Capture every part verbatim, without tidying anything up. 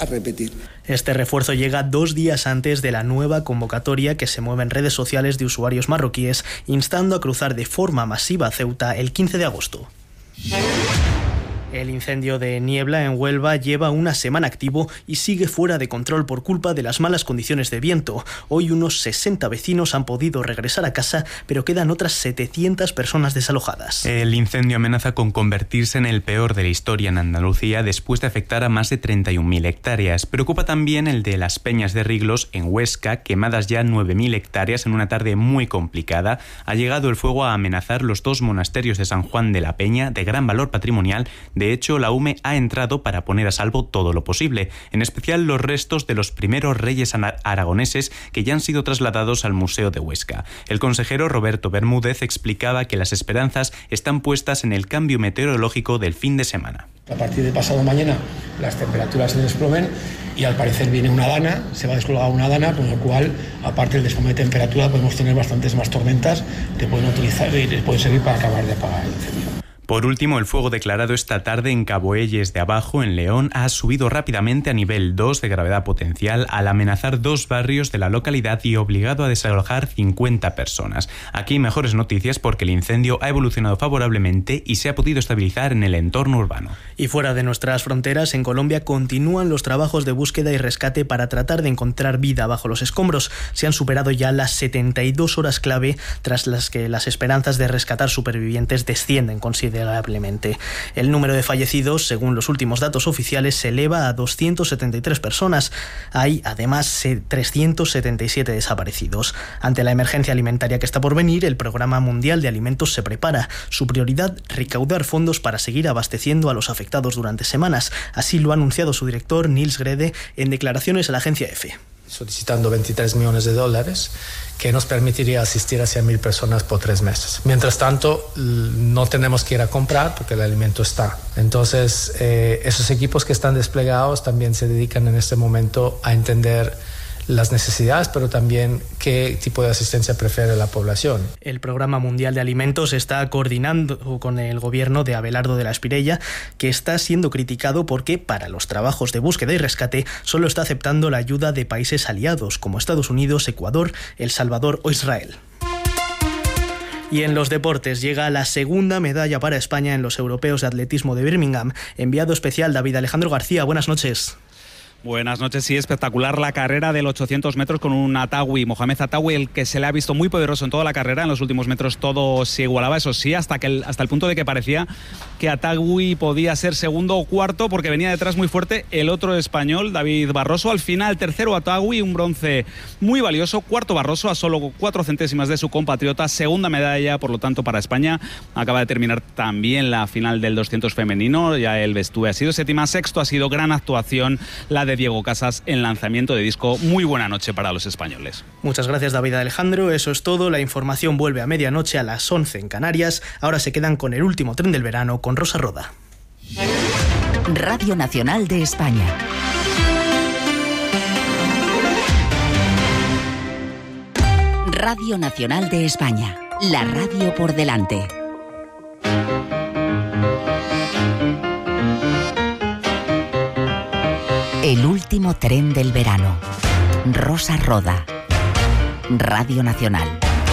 a repetir. Este refuerzo llega dos días antes de la nueva convocatoria que se mueve en redes sociales de usuarios marroquíes, instando a cruzar de forma masiva a Ceuta el quince de agosto. El incendio de Niebla en Huelva lleva una semana activo y sigue fuera de control por culpa de las malas condiciones de viento. Hoy unos sesenta vecinos han podido regresar a casa, pero quedan otras setecientas personas desalojadas. El incendio amenaza con convertirse en el peor de la historia en Andalucía después de afectar a más de treinta y un mil hectáreas. Preocupa también el de las Peñas de Riglos en Huesca, quemadas ya nueve mil hectáreas en una tarde muy complicada. Ha llegado el fuego a amenazar los dos monasterios de San Juan de la Peña, de gran valor patrimonial. De hecho, la U M E ha entrado para poner a salvo todo lo posible, en especial los restos de los primeros reyes aragoneses que ya han sido trasladados al Museo de Huesca. El consejero Roberto Bermúdez explicaba que las esperanzas están puestas en el cambio meteorológico del fin de semana. A partir de pasado mañana las temperaturas se desplomen y al parecer viene una dana, se va a descolgar una dana, con lo cual, aparte del desplome de temperatura, podemos tener bastantes más tormentas que pueden utilizar y pueden servir para acabar de apagar el incendio. Por último, el fuego declarado esta tarde en Caboelles de Abajo, en León, ha subido rápidamente a nivel dos de gravedad potencial al amenazar dos barrios de la localidad y obligado a desalojar cincuenta personas. Aquí mejores noticias porque el incendio ha evolucionado favorablemente y se ha podido estabilizar en el entorno urbano. Y fuera de nuestras fronteras, en Colombia continúan los trabajos de búsqueda y rescate para tratar de encontrar vida bajo los escombros. Se han superado ya las setenta y dos horas clave, tras las que las esperanzas de rescatar supervivientes descienden considerablemente. El número de fallecidos, según los últimos datos oficiales, se eleva a doscientas setenta y tres personas. Hay, además, trescientos setenta y siete desaparecidos. Ante la emergencia alimentaria que está por venir, el Programa Mundial de Alimentos se prepara. Su prioridad, recaudar fondos para seguir abasteciendo a los afectados durante semanas. Así lo ha anunciado su director, Nils Grede, en declaraciones a la agencia EFE. Solicitando veintitrés millones de dólares, que nos permitiría asistir a cien mil personas por tres meses. Mientras tanto, no tenemos que ir a comprar porque el alimento está. Entonces, eh, esos equipos que están desplegados también se dedican en este momento a entender las necesidades, pero también qué tipo de asistencia prefiere la población. El Programa Mundial de Alimentos está coordinando con el gobierno de Abelardo de la Espriella, que está siendo criticado porque para los trabajos de búsqueda y rescate solo está aceptando la ayuda de países aliados como Estados Unidos, Ecuador, El Salvador o Israel. Y en los deportes llega la segunda medalla para España en los europeos de atletismo de Birmingham. Enviado especial David Alejandro García, buenas noches. Buenas noches, sí, espectacular la carrera del ochocientos metros con un Atawi, Mohamed Atawi, el que se le ha visto muy poderoso en toda la carrera. En los últimos metros todo se igualaba, eso sí, hasta que el, hasta el punto de que parecía que Atawi podía ser segundo o cuarto porque venía detrás muy fuerte el otro español, David Barroso. Al final, tercero Atawi, un bronce muy valioso, cuarto Barroso a solo cuatro centésimas de su compatriota, segunda medalla, por lo tanto, para España. Acaba de terminar también la final del doscientos femenino, ya el Bestúe ha sido séptima, sexto ha sido gran actuación la de Diego Casas en lanzamiento de disco. Muy buena noche para los españoles. Muchas gracias, David Alejandro. Eso es todo. La información vuelve a medianoche a las once en Canarias. Ahora se quedan con el último tren del verano con Rosa Roda. Radio Nacional de España. Radio Nacional de España. La radio por delante. El último tren del verano. Rosa Roda. Radio Nacional.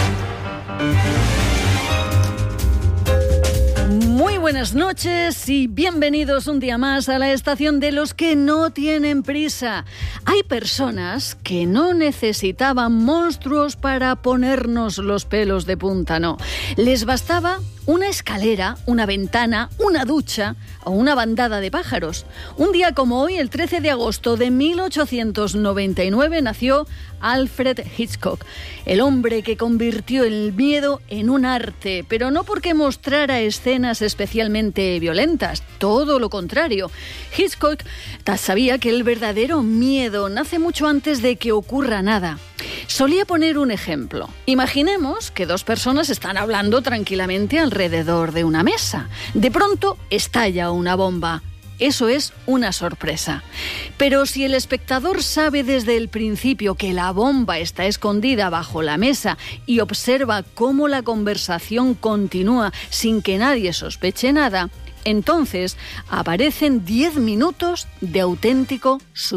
Muy buenas noches y bienvenidos un día más a la estación de los que no tienen prisa. Hay personas que no necesitaban monstruos para ponernos los pelos de punta, no. Les bastaba una escalera, una ventana, una ducha o una bandada de pájaros. Un día como hoy, el trece de agosto de mil ochocientos noventa y nueve, nació Alfred Hitchcock, el hombre que convirtió el miedo en un arte, pero no porque mostrara escenas especialmente violentas, todo lo contrario. Hitchcock sabía que el verdadero miedo nace mucho antes de que ocurra nada. Solía poner un ejemplo. Imaginemos que dos personas están hablando tranquilamente alrededor de una mesa. De pronto estalla una bomba. Eso es una sorpresa. Pero si el espectador sabe desde el principio que la bomba está escondida bajo la mesa y observa cómo la conversación continúa sin que nadie sospeche nada, entonces aparecen diez minutos de auténtico suspense.